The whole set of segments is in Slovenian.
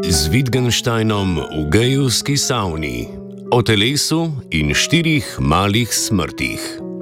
Z Wittgensteinom v gejevski savni, o telesu in 4 malih smrtih.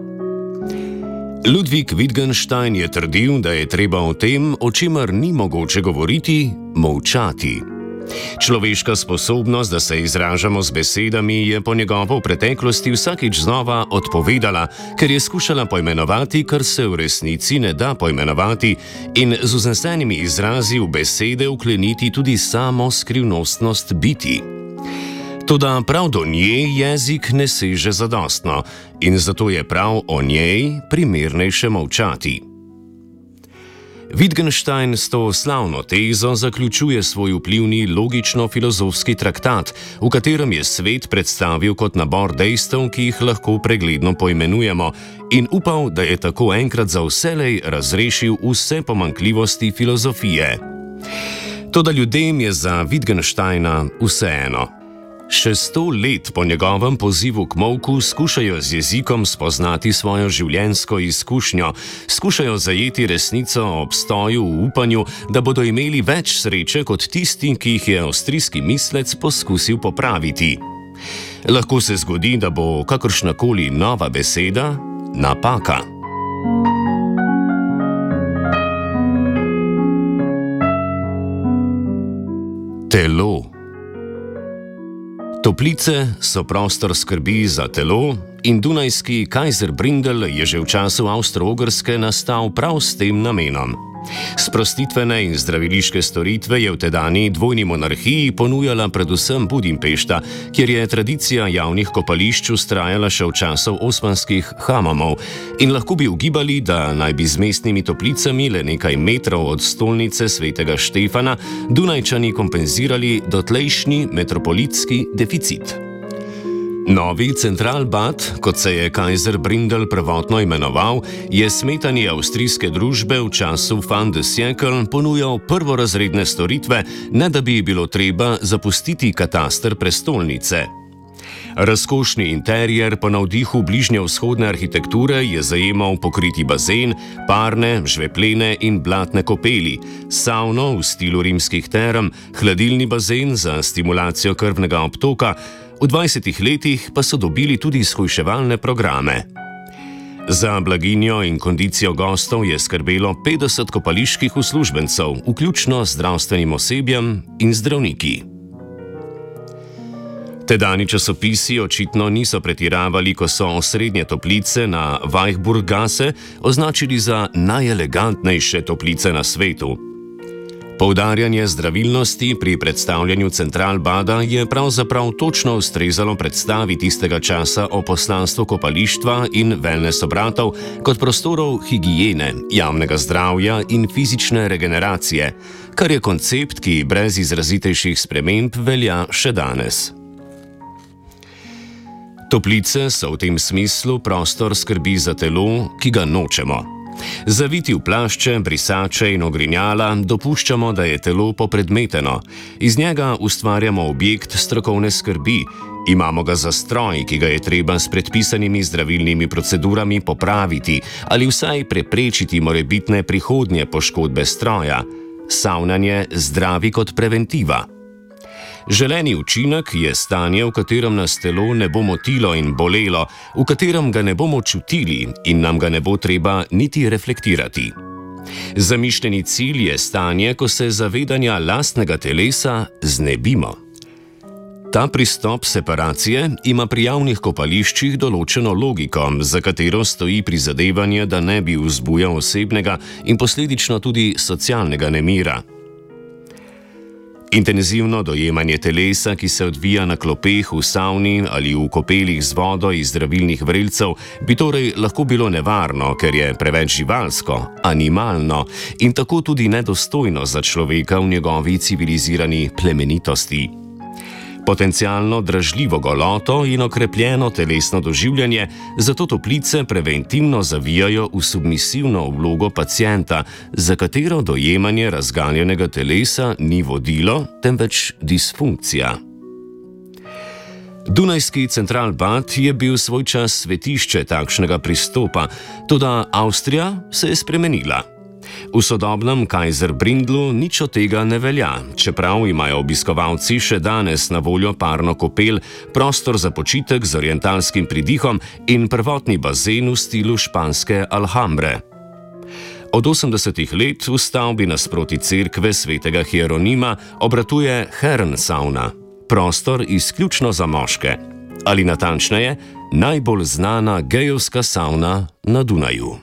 Ludwig Wittgenstein je trdil, da je treba o tem, o čemer ni mogoče govoriti, molčati. Človeška sposobnost, da se izražamo z besedami, je po njegovo v preteklosti vsakič znova odpovedala, ker je skušala poimenovati, kar se v resnici ne da poimenovati, in z vznesenimi izrazi v besede vkleniti tudi samo skrivnostnost biti. Toda prav do nje jezik ne seže zadostno in zato je prav o njej primernejše molčati. Wittgenstein s to slavno tezo zaključuje svoj vplivni logično-filozofski traktat, v katerem je svet predstavil kot nabor dejstev, ki jih lahko pregledno poimenujemo, in upal, da je tako enkrat za vselej razrešil vse pomanjkljivosti filozofije. Toda ljudem je za Wittgensteina vseeno. Še 100 let po njegovem pozivu k molku skušajo z jezikom spoznati svojo življenjsko izkušnjo, skušajo zajeti resnico o obstoju v upanju, da bodo imeli več sreče kot tisti, ki jih je avstrijski mislec poskusil popraviti. Lahko se zgodi, da bo kakršnakoli nova beseda napaka. Telo. Toplice so prostor skrbi za telo in dunajski Kaiserbrindel je že v času Avstro-Ogrske nastal prav s tem namenom. Sprostitvene in zdraviliške storitve je v tedanji dvojni monarhiji ponujala predvsem Budimpešta, kjer je tradicija javnih kopališč vztrajala še v času osmanskih hamamov in lahko bi ugibali, da naj bi z mestnimi toplicami le nekaj metrov od stolnice svetega Štefana Dunajčani kompenzirali dotlejšnji metropolitski deficit. Novi Centralbad, kot se je Kaiserbrindel prvotno imenoval, je smetanji avstrijske družbe v času fin de siècle ponujal prvorazredne storitve, ne da bi bilo treba zapustiti kataster prestolnice. Razkošni interier po navdihu bližnjevzhodne arhitekture je zajemal pokriti bazen, parne, žveplene in blatne kopeli, savno v stilu rimskih term, hladilni bazen za stimulacijo krvnega obtoka, v 20 letih pa so dobili tudi shujševalne programe. Za blaginjo in kondicijo gostov je skrbelo 50 kopaliških uslužbencev, vključno z zdravstvenim osebjem in zdravniki. Tedajni časopisi očitno niso pretiravali, ko so osrednje toplice na Weichburggasse označili za najelegantnejše toplice na svetu. Poudarjanje zdravilnosti pri predstavljanju Centralbada je pravzaprav točno ustrezalo predstavi tistega časa o poslanstvu kopalištva in wellness obratov kot prostorov higiene, javnega zdravja in fizične regeneracije, kar je koncept, ki brez izrazitejših sprememb velja še danes. Toplice so v tem smislu prostor skrbi za telo, ki ga nočemo. Zaviti v plašče, brisače in ogrinjala dopuščamo, da je telo popredmeteno. Iz njega ustvarjamo objekt strokovne skrbi. Imamo ga za stroj, ki ga je treba s predpisanimi zdravilnimi procedurami popraviti ali vsaj preprečiti morebitne prihodnje poškodbe stroja. Savnanje zdravi kot preventiva. Želeni učinek je stanje, v katerem nas telo ne bo motilo in bolelo, v katerem ga ne bomo čutili in nam ga ne bo treba niti reflektirati. Zamišljeni cilj je stanje, ko se zavedanja lastnega telesa znebimo. Ta pristop separacije ima pri javnih kopališčih določeno logiko, za katero stoji prizadevanje, da ne bi vzbujal osebnega in posledično tudi socialnega nemira. Intenzivno dojemanje telesa, ki se odvija na klopeh v savni ali v kopelih z vodo iz zdravilnih vrelcev, bi torej lahko bilo nevarno, ker je preveč živalsko, animalno in tako tudi nedostojno za človeka v njegovi civilizirani plemenitosti. Potencialno dražljivo goloto in okrepljeno telesno doživljanje, zato toplice preventivno zavijajo v submisivno vlogo pacienta, za katero dojemanje razganjenega telesa ni vodilo, temveč disfunkcija. Dunajski Centralbad je bil svoj čas svetišče takšnega pristopa, toda Avstrija se je spremenila. V sodobnem Kaiserbrindlu nič od tega ne velja, čeprav imajo obiskovalci še danes na voljo parno kopel, prostor za počitek z orientalskim pridihom in prvotni bazen v stilu španske Alhambre. Od 80. let v stavbi nasproti cerkve svetega Hieronima obratuje Herren sauna, prostor izključno za moške, ali natančneje, najbolj znana gejevska savna na Dunaju.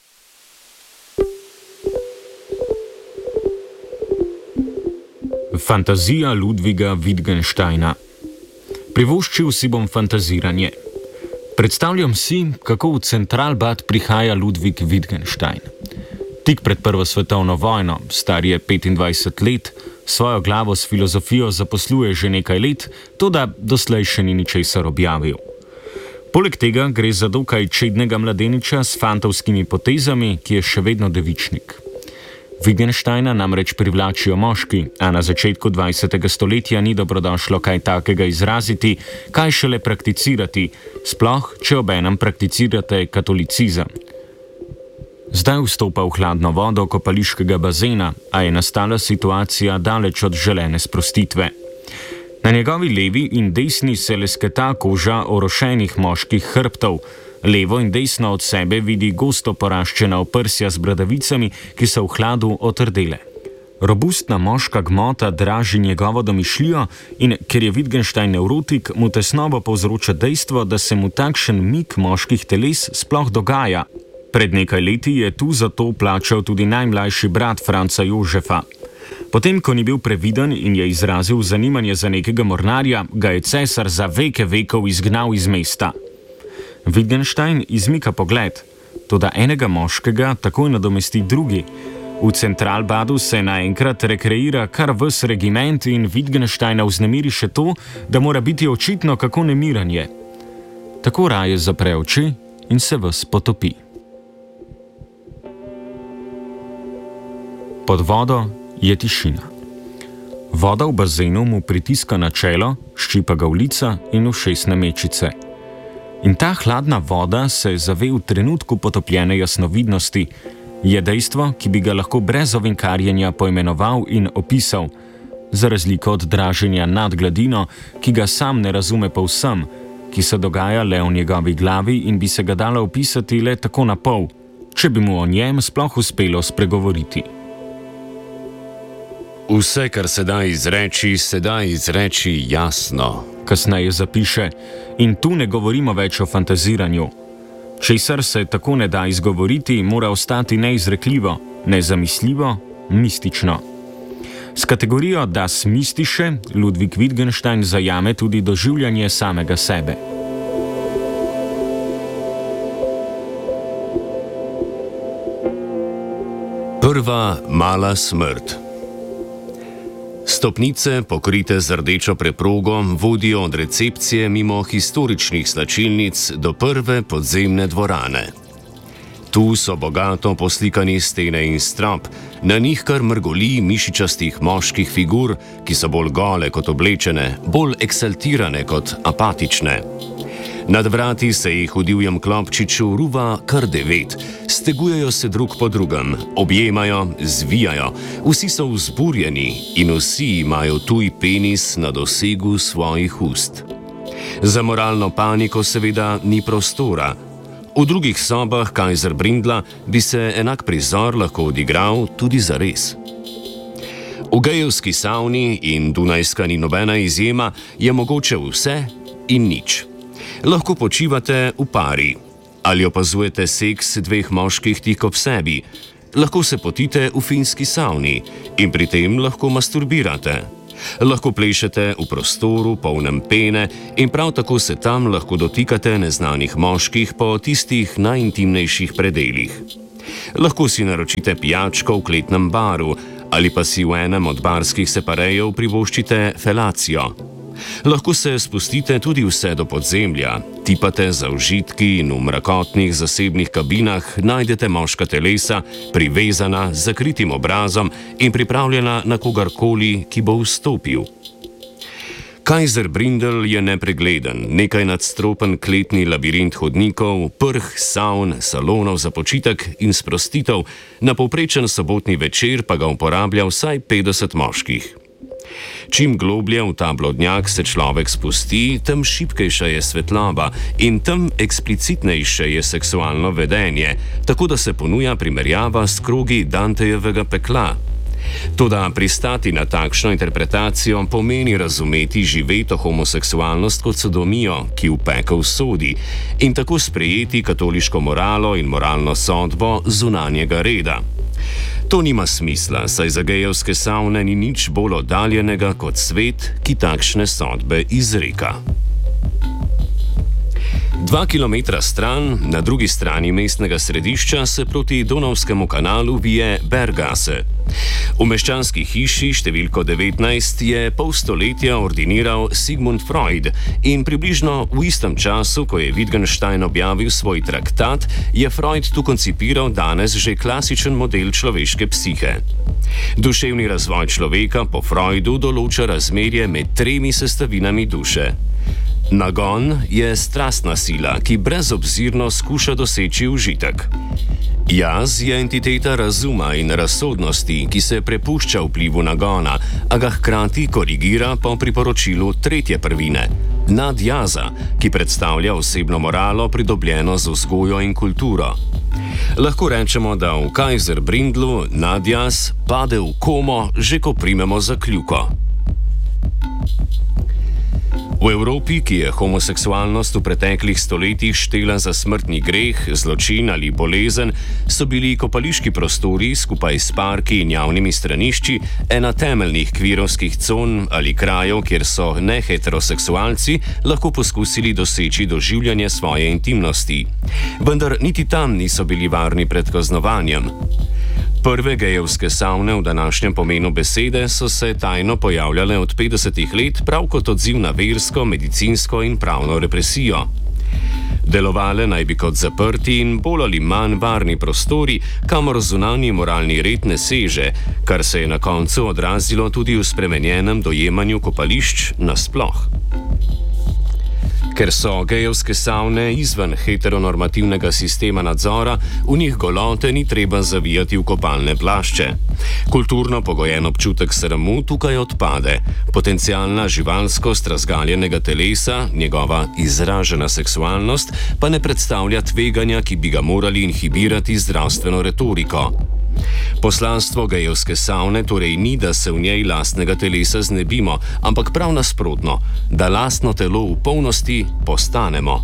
Fantazija Ludviga Wittgensteina. Privoščil si bom fantaziranje. Predstavljam si, kako v Centralbad prihaja Ludwig Wittgenstein. Tik pred Prvo svetovno vojno, star je 25 let, svojo glavo s filozofijo zaposluje že nekaj let, toda doslej še ni ničesar objavil. Poleg tega gre za dokaj čednega mladeniča s fantovskimi potezami, ki je še vedno devičnik. Wittgensteina namreč privlačijo moški, a na začetku 20. stoletja ni dobrodošlo kaj takega izraziti, kaj šele prakticirati, sploh, če obenem prakticirate katolicizem. Zdaj vstopa v hladno vodo kopališkega bazena, a je nastala situacija daleč od želene sprostitve. Na njegovi levi in desni se lesketa koža orošenih moških hrbtov, levo in desno od sebe vidi gosto poraščena oprsja z bradavicami, ki so v hladu otrdele. Robustna moška gmota draži njegovo domišljijo in, ker je Wittgenstein nevrotik, mu tesnobo povzroča dejstvo, da se mu takšen mik moških teles sploh dogaja. Pred nekaj leti je tu zato plačal tudi najmlajši brat Franca Jožefa. Potem, ko ni bil previden in je izrazil zanimanje za nekega mornarja, ga je cesar za veke vekov izgnal iz mesta. Wittgenstein izmika pogled, toda enega moškega takoj nadomesti drugi. V Centralbadu se naenkrat rekreira kar ves regiment in Wittgensteina vznemiri še to, da mora biti očitno kako nemiren je. Tako raje zapre oči in se ves potopi. Pod vodo je tišina. Voda v bazenu mu pritiska na čelo, ščipa ga v lica in ušesne mečice. In ta hladna voda se zave v trenutku potopljene jasnovidnosti, je dejstvo, ki bi ga lahko brez ovinkarjenja poimenoval in opisal, za razliko od draženja nad gladino, ki ga sam ne razume povsem, ki se dogaja le v njegovi glavi in bi se ga dalo opisati le tako na pol, če bi mu o njem sploh uspelo spregovoriti. Vse, kar se da izreči jasno. Kasneje zapiše, in tu ne govorimo več o fantaziranju. Česar se tako ne da izgovoriti, mora ostati neizrekljivo, nezamisljivo, mistično. S kategorijo das Mystische Ludwig Wittgenstein zajame tudi doživljanje samega sebe. Prva mala smrt. Stopnice, pokrite z rdečo preprogo, vodijo od recepcije mimo historičnih slačilnic do prve podzemne dvorane. Tu so bogato poslikani stene in strop, na njih kar mrgoli mišičastih moških figur, ki so bolj gole kot oblečene, bolj eksaltirane kot apatične. Nad vrati se jih v divjem klopčiču ruva kar 9, stegujejo se drug po drugem, objemajo, zvijajo, vsi so vzburjeni in vsi imajo tuj penis na dosegu svojih ust. Za moralno paniko seveda ni prostora. V drugih sobah Kaiserbrindla bi se enak prizor lahko odigral tudi zares. V gejevski savni, in dunajska ni nobena izjema, je mogoče vse in nič. Lahko počivate v pari, ali opazujete seks dveh moških tik ob sebi, lahko se potite v finski savni in pri tem lahko masturbirate. Lahko plešete v prostoru, polnem pene, in prav tako se tam lahko dotikate neznanih moških po tistih najintimnejših predelih. Lahko si naročite pijačko v kletnem baru ali pa si v enem od barskih separejev privoščite felacijo. Lahko se spustite tudi vse do podzemlja, tipate za užitki in v mrakotnih zasebnih kabinah najdete moška telesa, privezana z zakritim obrazom in pripravljena na kogarkoli, ki bo vstopil. Kajzer Brindel je nepregleden, nekaj nadstropen kletni labirint hodnikov, prh, savn, salonov za počitek in sprostitev, na povprečen sobotni večer pa ga uporablja vsaj 50 moških. Čim globlje v ta blodnjak se človek spusti, tem šibkejša je svetloba in tem eksplicitnejše je seksualno vedenje, tako da se ponuja primerjava s krogi Dantejevega pekla. Toda pristati na takšno interpretacijo pomeni razumeti živeto homoseksualnost kot sodomijo, ki v pekel sodi, in tako sprejeti katoliško moralo in moralno sodbo zunanjega reda. To nima smisla, saj za gejevske savne ni nič bolj oddaljenega kot svet, ki takšne sodbe izreka. 2 kilometra stran, na drugi strani mestnega središča, se proti Donavskemu kanalu vije Berggasse. V meščanski hiši številko 19 je pol stoletja ordiniral Sigmund Freud in približno v istem času, ko je Wittgenstein objavil svoj traktat, je Freud tu koncipiral danes že klasičen model človeške psihe. Duševni razvoj človeka po Freudu določa razmerje med 3 sestavinami duše. Nagon je strastna sila, ki brezobzirno skuša doseči užitek. Jaz je entiteta razuma in razsodnosti, ki se prepušča vplivu nagona, a ga hkrati korigira po priporočilu tretje prvine, nadjaza, ki predstavlja osebno moralo pridobljeno z vzgojo in kulturo. Lahko rečemo, da v Kajzer Brindlu nadjaz pade v komo, že ko primemo za kljuko. V Evropi, ki je homoseksualnost v preteklih stoletjih štela za smrtni greh, zločin ali bolezen, so bili kopališki prostori skupaj s parki in javnimi stranišči ena temeljnih kvirovskih con ali krajev, kjer so neheteroseksualci lahko poskusili doseči doživljanje svoje intimnosti. Vendar niti tam niso bili varni pred kaznovanjem. Prve gejevske savne v današnjem pomenu besede so se tajno pojavljale od 50 let prav kot odziv na versko, medicinsko in pravno represijo. Delovale naj bi kot zaprti in bolj ali manj varni prostori, kamor zunanji moralni red ne seže, kar se je na koncu odrazilo tudi v spremenjenem dojemanju kopališč nasploh. Ker so gejevske savne izven heteronormativnega sistema nadzora, v njih golote ni treba zavijati v kopalne plašče. Kulturno pogojen občutek sramu tukaj odpade, potencialna živalskost razgaljenega telesa, njegova izražena seksualnost, pa ne predstavlja tveganja, ki bi ga morali inhibirati zdravstveno retoriko. Poslanstvo gejevske savne torej ni, da se v njej lastnega telesa znebimo, ampak prav nasprotno, da lastno telo v polnosti postanemo.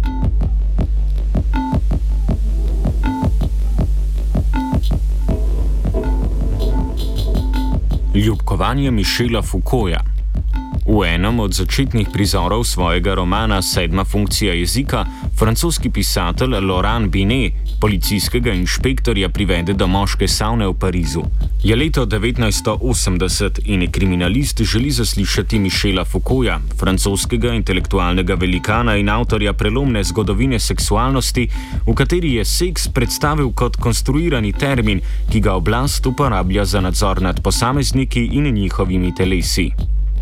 Ljubkovanje Michela Foucaulta. V enem od začetnih prizorov svojega romana Sedma funkcija jezika francoski pisatelj Laurent Binet policijskega inšpektorja privede do moške savne v Parizu. Je leto 1980 in kriminalist želi zaslišati Michela Foucaulta, francoskega intelektualnega velikana in avtorja prelomne zgodovine seksualnosti, v kateri je seks predstavil kot konstruirani termin, ki ga oblast uporablja za nadzor nad posamezniki in njihovimi telesi.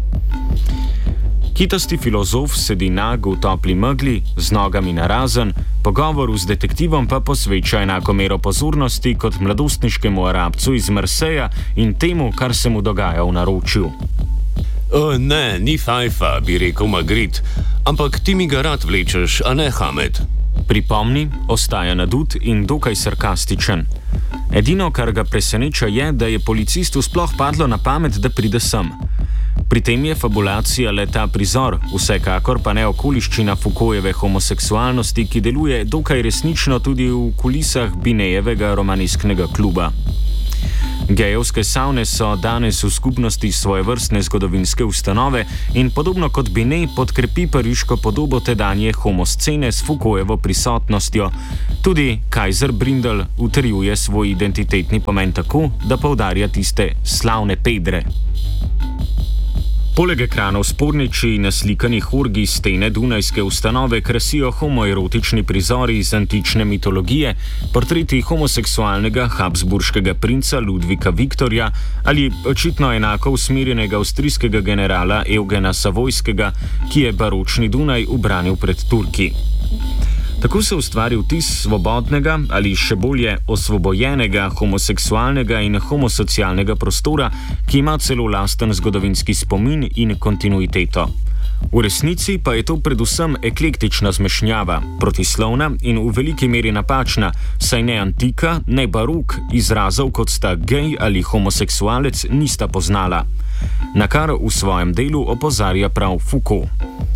Kitasti filozof sedi nag v topli megli, z nogami narazen, pogovoru z detektivom pa posveča enako mero pozornosti kot mladostniškemu Arabcu iz Marseja in temu, kar se mu dogaja v naročju. Ne, ni fajfa, bi rekel Magritte, ampak ti mi ga rad vlečeš, a ne Hamed. Pripomni, ostaja nadut in dokaj sarkastičen. Edino, kar ga preseneča, je, da je policistu sploh padlo na pamet, da pride sem. Pri tem je fabulacija le ta prizor, vsekakor pa ne okoliščina Foucaultove homoseksualnosti, ki deluje dokaj resnično tudi v kulisah Binetjevega romanesknega kluba. Gejevske savne so danes v skupnosti svojevrstne zgodovinske ustanove in podobno kot Binet podkrepi pariško podobo tedanje homoscene s Foucaultovo prisotnostjo. Tudi Kajzer Brindel utrjuje svoj identitetni pomen tako, da poudarja tiste slavne pedre. Poleg ekranov sporniči naslikanih orgij stene dunajske ustanove krasijo homoerotični prizori iz antične mitologije, portreti homoseksualnega habsburškega princa Ludvika Viktorja ali očitno enako usmerjenega avstrijskega generala Eugena Savojskega, ki je baročni Dunaj ubranil pred Turki. Tako se ustvari vtis svobodnega ali še bolje osvobojenega homoseksualnega in homosocialnega prostora, ki ima celo lasten zgodovinski spomin in kontinuiteto. V resnici pa je to predvsem eklektična zmešnjava, protislovna in v veliki meri napačna, saj ne antika, ne barok izrazov kot sta gej ali homoseksualec nista poznala, na kar v svojem delu opozarja prav Foucault.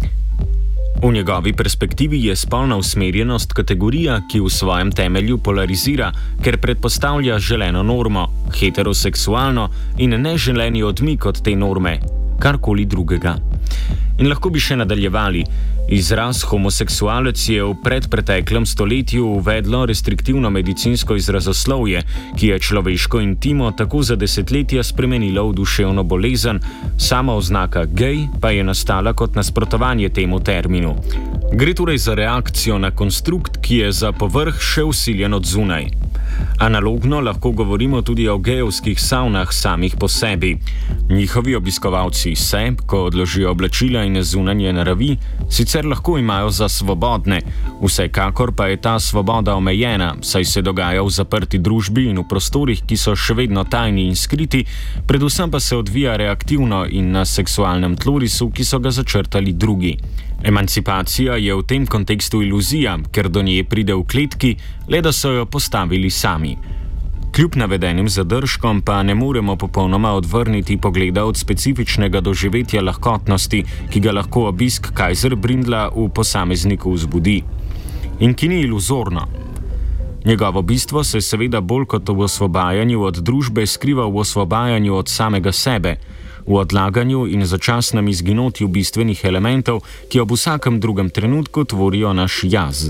V njegovi perspektivi je spolna usmerjenost kategorija, ki v svojem temelju polarizira, ker predpostavlja želeno normo, heteroseksualno in neželeni odmik od te norme, karkoli drugega. In lahko bi še nadaljevali. Izraz homoseksualec je v predpreteklem stoletju uvedlo restriktivno medicinsko izrazoslovje, ki je človeško intimo tako za desetletja spremenilo v duševno bolezen, sama oznaka gej pa je nastala kot nasprotovanje temu terminu. Gre torej za reakcijo na konstrukt, ki je za povrh še vsiljen od zunaj. Analogno lahko govorimo tudi o gejevskih savnah samih po sebi. Njihovi obiskovalci se, ko odložijo oblačila in zunanje naravi, sicer lahko imajo za svobodne, vsekakor pa je ta svoboda omejena, saj se dogaja v zaprti družbi in v prostorih, ki so še vedno tajni in skriti, predvsem pa se odvija reaktivno in na seksualnem tlorisu, ki so ga začrtali drugi. Emancipacija je v tem kontekstu iluzija, ker do nje pride v kletki, le da so jo postavili sami. Kljub navedenim zadržkom pa ne moremo popolnoma odvrniti pogleda od specifičnega doživetja lahkotnosti, ki ga lahko obisk Kaiserbrindla v posamezniku vzbudi. In ki ni iluzorno. Njegovo bistvo se seveda bolj kot v osvobajanju od družbe skriva v osvobajanju od samega sebe, v odlaganju in začasnem izginotju bistvenih elementov, ki ob vsakem drugem trenutku tvorijo naš jaz.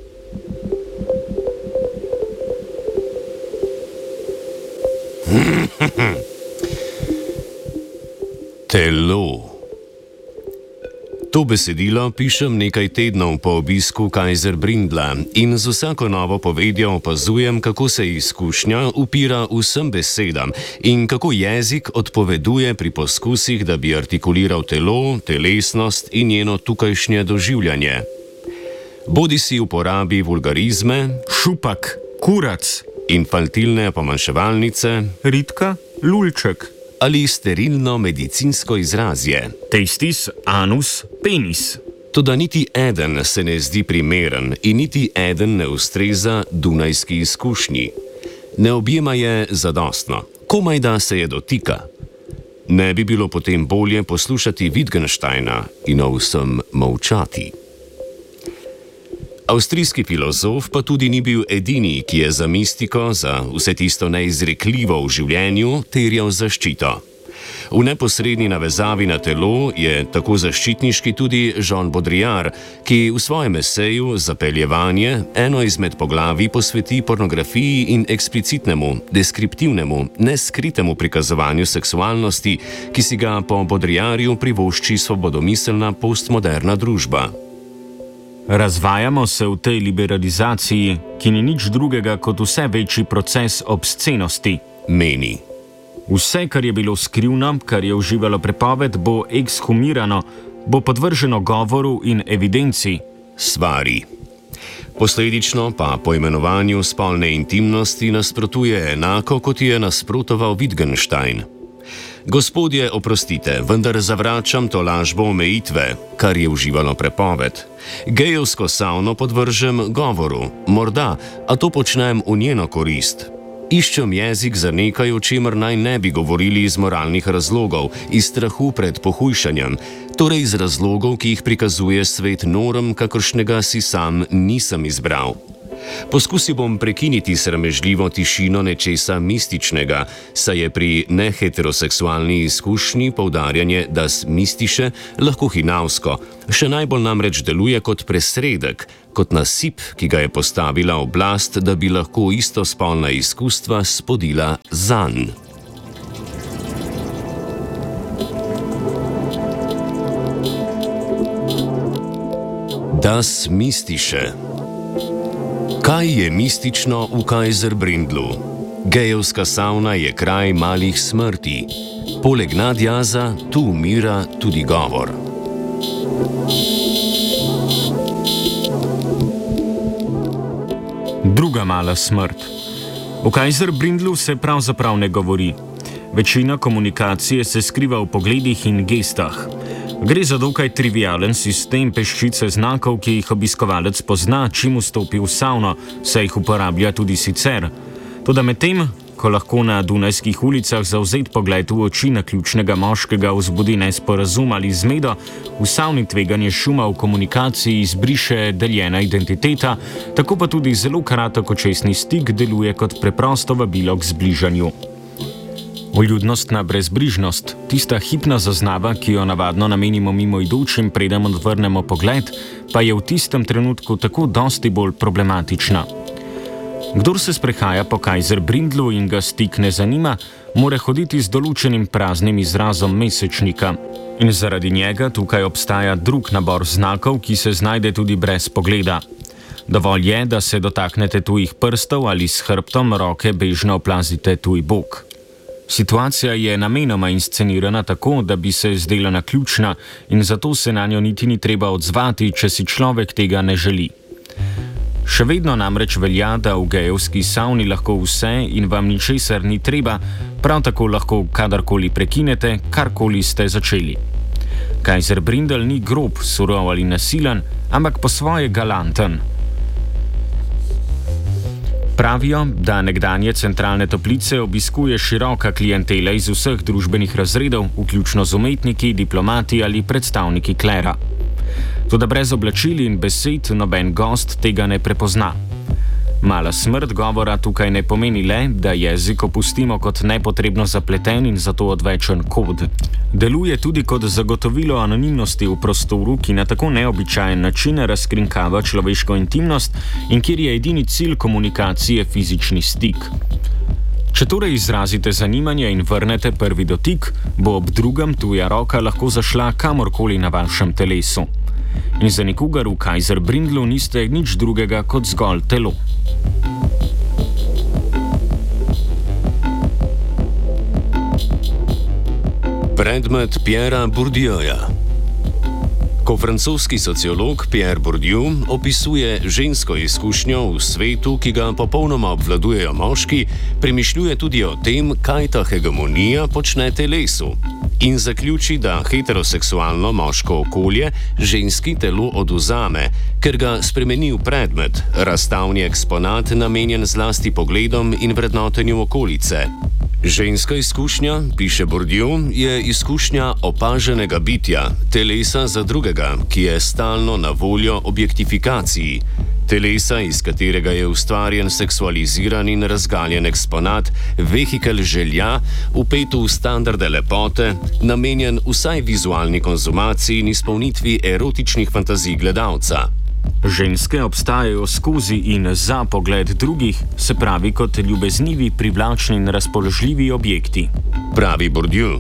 Telo. To besedilo pišem nekaj tednov po obisku Kaiserbrindla in z vsako novo povedjo opazujem, kako se izkušnja upira vsem besedam in kako jezik odpoveduje pri poskusih, da bi artikuliral telo, telesnost in njeno tukajšnje doživljanje. Bodi si uporabi vulgarizme, šupak, kurac, infantilne pomanjševalnice, ritka, lulček ali sterilno medicinsko izrazje. Testis, anus, penis. Toda niti eden se ne zdi primeren in niti eden ne ustreza dunajski izkušnji. Ne objema je zadostno, komaj da se je dotika. Ne bi bilo potem bolje poslušati Wittgensteina in o vsem molčati. Avstrijski filozof pa tudi ni bil edini, ki je za mistiko, za vse tisto neizrekljivo v življenju, terjal zaščito. V neposredni navezavi na telo je tako zaščitniški tudi Jean Baudrillard, ki v svojem eseju Zapeljevanje eno izmed poglavij posveti pornografiji in eksplicitnemu, deskriptivnemu, neskritemu prikazovanju seksualnosti, ki si ga po Baudrillardu privošči svobodomiselna postmoderna družba. Razvajamo se v tej liberalizaciji, ki ni nič drugega kot vse večji proces obscenosti, meni. Vse, kar je bilo skrivno, kar je uživalo prepoved, bo ekshumirano, bo podvrženo govoru in evidenci, svari. Posledično pa poimenovanju spolne intimnosti nasprotuje enako, kot je nasprotoval Wittgenstein. Gospodje, oprostite, vendar zavračam to lažbo omejitve, kar je uživalo prepoved. Gejevsko savno podvržem govoru, morda, a to počnem v njeno korist. Iščem jezik za nekaj, o čemer naj ne bi govorili iz moralnih razlogov, iz strahu pred pohujšanjem, torej iz razlogov, ki jih prikazuje svet norm, kakršnega si sam nisem izbral. Poskusil bom prekiniti sramežljivo tišino nečesa mističnega, saj je pri neheteroseksualni izkušnji poudarjanje das mistiše lahko hinavsko, še najbolj namreč deluje kot presredek, kot nasip, ki ga je postavila oblast, da bi lahko istospolna izkustva spodila zanj. Das Mystische. Kaj je mistično v Kajzerbrindlu? Gejevska savna je kraj malih smrti. Poleg nadjaza tu umira tudi govor. Druga mala smrt. V Kajzerbrindlu se pravzaprav ne govori. Večina komunikacije se skriva v pogledih in gestah. Gre za dokaj trivialen sistem peščice znakov, ki jih obiskovalec pozna, čim vstopi v savno, saj jih uporablja tudi sicer. Toda medtem, ko lahko na dunajskih ulicah zavzet pogled v oči naključnega moškega vzbudi nesporazum ali zmedo, v savni tveganje šuma v komunikaciji izbriše deljena identiteta, tako pa tudi zelo kratek očesni stik deluje kot preprosto vabilo k zbližanju. Vljudnostna brezbrižnost, tista hipna zaznava, ki jo navadno namenimo mimoidočim, preden odvrnemo pogled, pa je v tistem trenutku tako dosti bolj problematična. Kdor se sprehaja po Kajzerbrindlu in ga stik ne zanima, mora hoditi z določenim praznim izrazom mesečnika. In zaradi njega tukaj obstaja drug nabor znakov, ki se znajde tudi brez pogleda. Dovolj je, da se dotaknete tujih prstov ali s hrbtom roke bežno oplazite tuj bok. Situacija je namenoma inscenirana tako, da bi se zdela naključna in zato se na njo niti ni treba odzvati, če si človek tega ne želi. Še vedno namreč velja, da v gejevski savni lahko vse in vam ničesar ni treba, prav tako lahko kadarkoli prekinete, karkoli ste začeli. Kajzerbrindel ni grob, surov ali nasilen, ampak po svoje galanten. Pravijo, da nekdanje centralne toplice obiskuje široka klientela iz vseh družbenih razredov, vključno z umetniki, diplomati ali predstavniki klera. Toda brez oblačil in besed noben gost tega ne prepozna. Mala smrt govora tukaj ne pomeni le, da jezik opustimo kot nepotrebno zapleten in zato odvečen kod. Deluje tudi kot zagotovilo anonimnosti v prostoru, ki na tako neobičajen način razkrinkava človeško intimnost in kjer je edini cilj komunikacije fizični stik. Če torej izrazite zanimanje in vrnete prvi dotik, bo ob drugem tuja roka lahko zašla kamorkoli na vašem telesu. In za nikogar v Kajzerbrindlu niste nič drugega kot zgolj telo. Predmet Pierra Bourdieuja. Ko francoski sociolog Pierre Bourdieu opisuje žensko izkušnjo v svetu, ki ga popolnoma obvladujejo moški, premišljuje tudi o tem, kaj ta hegemonija počne telesu. In zaključi, da heteroseksualno moško okolje ženski telo odvzame, ker ga spremeni v predmet, razstavni eksponat namenjen zlasti pogledom in vrednotenju okolice. Ženska izkušnja, piše Bourdieu, je izkušnja opaženega bitja, telesa za drugega, ki je stalno na voljo objektifikaciji. Telesa, iz katerega je ustvarjen seksualiziran in razgaljen eksponat, vehikel želja, vpet v standarde lepote, namenjen vsaj vizualni konzumaciji in izpolnitvi erotičnih fantazij gledalca. Ženske obstajajo skozi in za pogled drugih, se pravi kot ljubeznivi, privlačni in razpoložljivi objekti. Pravi Bourdieu.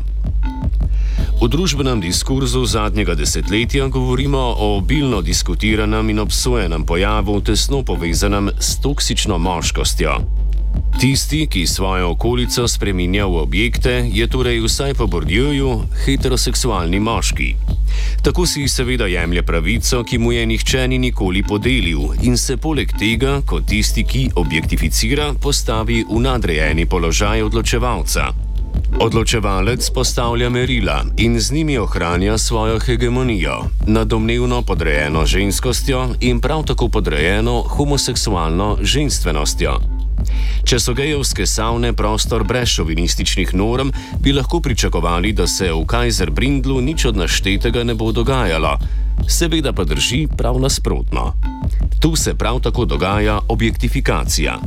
V družbenem diskurzu zadnjega desetletja govorimo o obilno diskutiranem in obsojenem pojavu, tesno povezanem s toksično moškostjo. Tisti, ki svojo okolico spreminja v objekte, je torej vsaj po Bourdieuju heteroseksualni moški. Tako si seveda jemlje pravico, ki mu je nihče ni nikoli podelil, in se poleg tega, kot tisti, ki objektificira, postavi v nadrejeni položaj odločevalca. Odločevalec postavlja merila in z njimi ohranja svojo hegemonijo nad domnevno podrejeno ženskostjo in prav tako podrejeno homoseksualno ženstvenostjo. Če so gejevske savne prostor brez šovinističnih norm, bi lahko pričakovali, da se v Kajzerbrindlu nič od naštetega ne bo dogajalo. Seveda pa drži prav nasprotno. Tu se prav tako dogaja objektifikacija.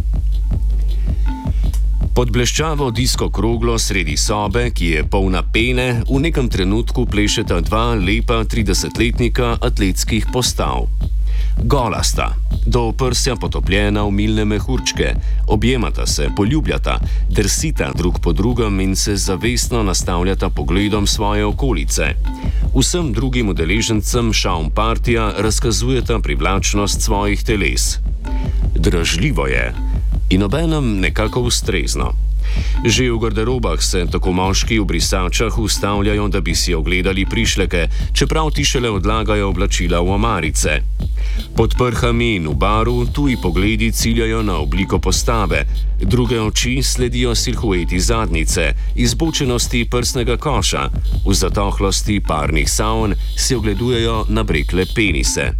Pod bleščavo disko kroglo sredi sobe, ki je polna pene, v nekem trenutku plešeta dva lepa 30-letnika atletskih postav. Gola sta. do oprsja potopljena v milne mehurčke, objemata se, poljubljata, drsita drug po drugem in se zavestno nastavljata pogledom svoje okolice. Vsem drugim udeležencem šaum partija razkazujeta privlačnost svojih teles. Dražljivo je in obenem nekako ustrezno. Že v garderobah se tako moški v brisačah ustavljajo, da bi si ogledali prišleke, čeprav ti šele odlagajo oblačila v omarice. Pod prhami in v baru tuji pogledi ciljajo na obliko postave, druge oči sledijo silhueti zadnjice, izbočenosti prsnega koša, v zatohlosti parnih savn si ogledujejo nabrekle penise.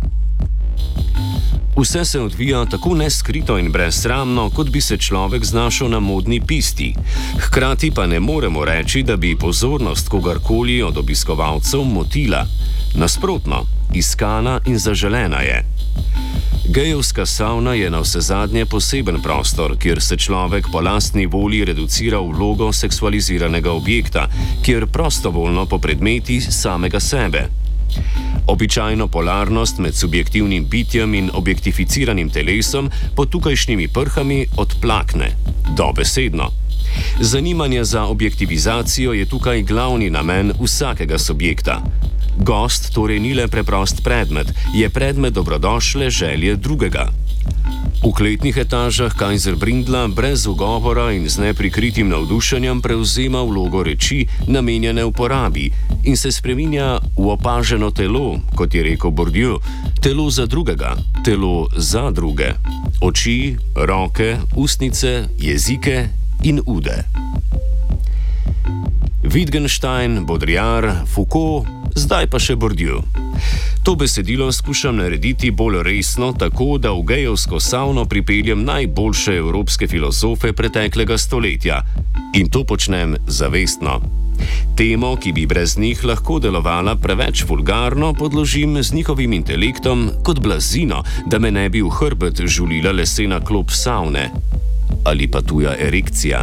Vse se odvija tako neskrito in brezsramno, kot bi se človek znašel na modni pisti. Hkrati pa ne moremo reči, da bi pozornost kogarkoli od obiskovalcev motila. Nasprotno, iskana in zaželena je. Gejevska savna je navsezadnje poseben prostor, kjer se človek po lastni volji reducira v vlogo seksualiziranega objekta, kjer prostovoljno popredmeti samega sebe. Običajno polarnost med subjektivnim bitjem in objektificiranim telesom pod tukajšnjimi prhami odplakne, dobesedno. Zanimanje za objektivizacijo je tukaj glavni namen vsakega subjekta. Gost torej ni le preprost predmet, je predmet dobrodošle želje drugega. V kletnih etažah Kaiserbrindla brez ugovora in z neprikritim navdušenjem prevzema vlogo reči, namenjene uporabi, in se spreminja v opaženo telo, kot je rekel Bourdieu, telo za drugega, telo za druge. Oči, roke, ustnice, jezike in ude. Wittgenstein, Baudrillard, Foucault, zdaj pa še Bourdieu. To besedilo skušam narediti bolj resno, tako da v gejevsko savno pripeljem najboljše evropske filozofe preteklega stoletja. In to počnem zavestno. Temo, ki bi brez njih lahko delovala preveč vulgarno, podložim z njihovim intelektom kot blazino, da me ne bi v hrbet žulila lesena klop savne. Ali pa tuja erekcija.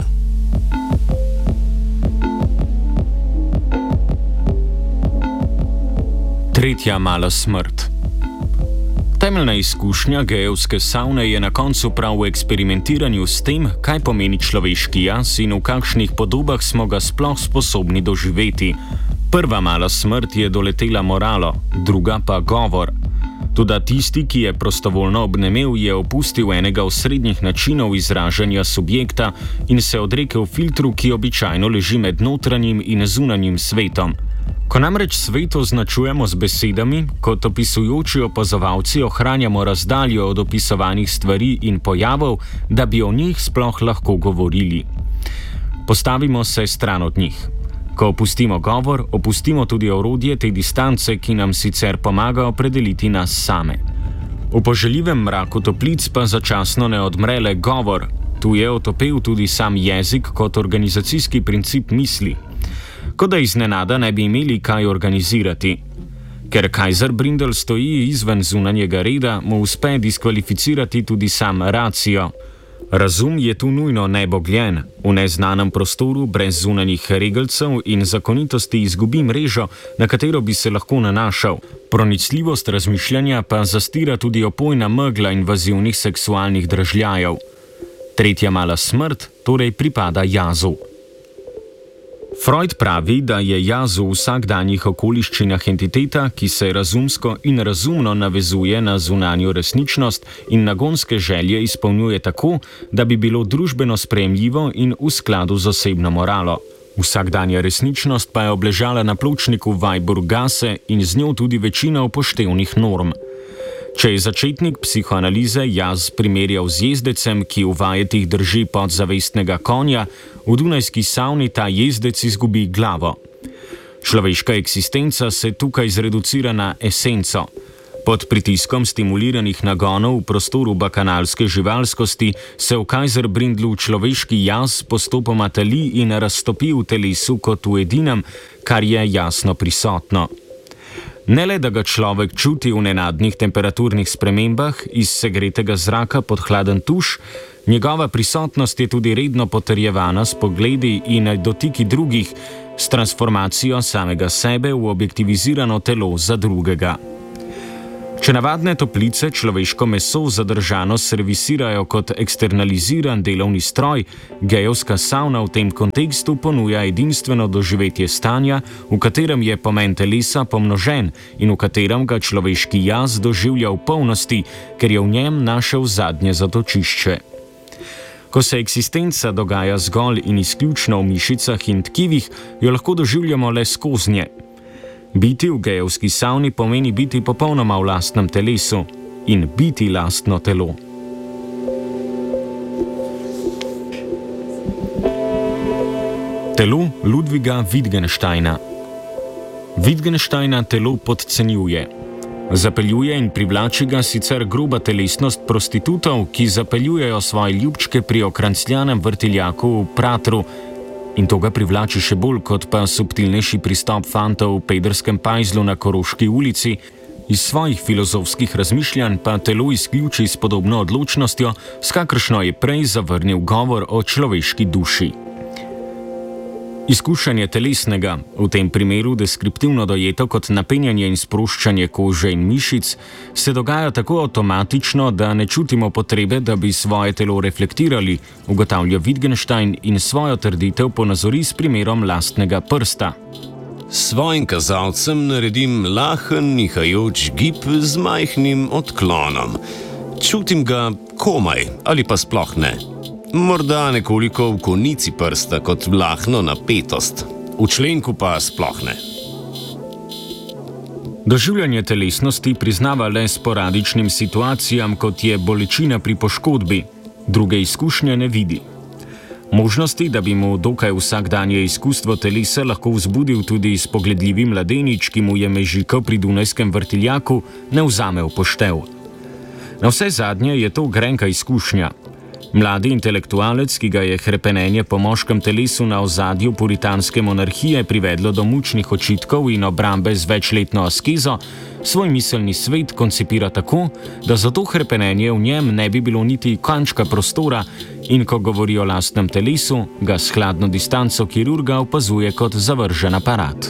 Tretja mala smrt. Temeljna izkušnja gejevske savne je na koncu prav v eksperimentiranju s tem, kaj pomeni človeški jaz in v kakšnih podobah smo ga sploh sposobni doživeti. Prva mala smrt je doletela moralo, druga pa govor. Toda tisti, ki je prostovoljno obnemel, je opustil enega osrednjih načinov izražanja subjekta in se odrekel filtru, ki običajno leži med notranjim in zunanjim svetom. Ko namreč svet označujemo z besedami, kot opisujoči opazovalci ohranjamo razdaljo od opisovanih stvari in pojavov, da bi o njih sploh lahko govorili. Postavimo se stran od njih. Ko opustimo govor, opustimo tudi orodje te distance, ki nam sicer pomaga opredeliti nas same. V poželjivem mraku toplic pa začasno ne odmre le govor, tu je otopel tudi sam jezik kot organizacijski princip misli. Kot da iznenada ne bi imeli kaj organizirati. Ker Kaiserbrindel stoji izven zunanjega reda, mu uspe diskvalificirati tudi sam racio. Razum je tu nujno nebogljen, v neznanem prostoru brez zunanjih regelcev in zakonitosti izgubi mrežo, na katero bi se lahko nanašal. Pronicljivost razmišljanja pa zastira tudi opojna megla invazivnih seksualnih dražljajev. Tretja mala smrt torej pripada jazu. Freud pravi, da je jaz v vsakdanjih okoliščinah entiteta, ki se razumsko in razumno navezuje na zunanjo resničnost in nagonske želje izpolnjuje tako, da bi bilo družbeno sprejemljivo in v skladu z osebno moralo. Vsakdanja resničnost pa je obležala na pločniku Weiburg-Gasse in z njo tudi večina upoštevnih norm. Če je začetnik psihoanalize jaz primerjal z jezdecem, ki v vajetih drži podzavestnega konja, v dunajski savni ta jezdec izgubi glavo. Človeška eksistenca se tukaj zreducira na esenco. Pod pritiskom stimuliranih nagonov v prostoru bakanalske živalskosti se v Kaiserbrindlu človeški jaz postopoma tali in raztopi v telesu kot v edinem, kar je jasno prisotno. Ne le, da ga človek čuti v nenadnih temperaturnih spremembah iz segretega zraka pod hladen tuš, njegova prisotnost je tudi redno potrjevana s pogledi in dotiki drugih, s transformacijo samega sebe v objektivizirano telo za drugega. Če navadne toplice človeško meso zadržano servisirajo kot eksternaliziran delovni stroj, gejevska savna v tem kontekstu ponuja edinstveno doživetje stanja, v katerem je pomen telesa pomnožen in v katerem ga človeški jaz doživlja v polnosti, ker je v njem našel zadnje zatočišče. Ko se eksistenca dogaja zgolj in izključno v mišicah in tkivih, jo lahko doživljamo le skoznje. Biti v gejevski savni pomeni biti popolnoma v lastnem telesu in biti lastno telo. Telo Ludwiga Wittgensteina. Wittgensteina telo podcenjuje. Zapeljuje in privlači ga sicer groba telesnost prostitutov, ki zapeljujejo svoje ljubčke pri okrancljanem vrtiljaku v pratru, in to ga privlači še bolj kot pa subtilnejši pristop fantov v pederskem pajzlu na Koroški ulici, iz svojih filozofskih razmišljanj pa telo izključi s podobno odločnostjo, s kakršno je prej zavrnil govor o človeški duši. Izkušanje telesnega, v tem primeru deskriptivno dojeto kot napenjanje in sproščanje kože in mišic, se dogaja tako avtomatično, da ne čutimo potrebe, da bi svoje telo reflektirali, ugotavlja Wittgenstein in svojo trditev ponazori s primerom lastnega prsta. S svojim kazalcem naredim lahen, nihajoč gib z majhnim odklonom. Čutim ga komaj ali pa sploh ne. Morda nekoliko v konici prsta kot vlahno napetost, v členku pa sploh ne. Doživljanje telesnosti priznava le sporadičnim situacijam, kot je bolečina pri poškodbi, druge izkušnje ne vidi. Možnosti, da bi mu dokaj vsakdanje izkustvo telesa lahko vzbudil tudi spogledljivi mladenič, ki mu je mežikal pri Dunajskem vrtiljaku, ne vzame v poštev. Na vse zadnje je to grenka izkušnja. Mladi intelektualec, ki ga je hrepenenje po moškem telesu na ozadju puritanske monarhije privedlo do mučnih očitkov in obrambe z večletno askezo, svoj miselni svet koncipira tako, da za to hrepenenje v njem ne bi bilo niti kančka prostora in ko govori o lastnem telesu, ga s hladno distanco kirurga opazuje kot zavržen aparat.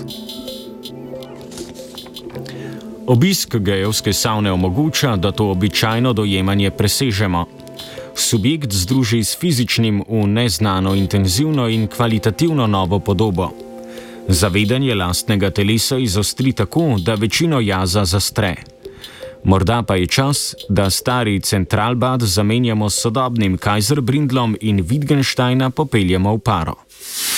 Obisk gejevske savne omogoča, da to običajno dojemanje presežemo. Subjekt združi s fizičnim v neznano intenzivno in kvalitativno novo podobo. Zavedanje lastnega telesa izostri tako, da večino jaza zastre. Morda pa je čas, da stari Centralbad zamenjamo s sodobnim Kaiserbrindlom in Wittgensteina popeljemo v paro.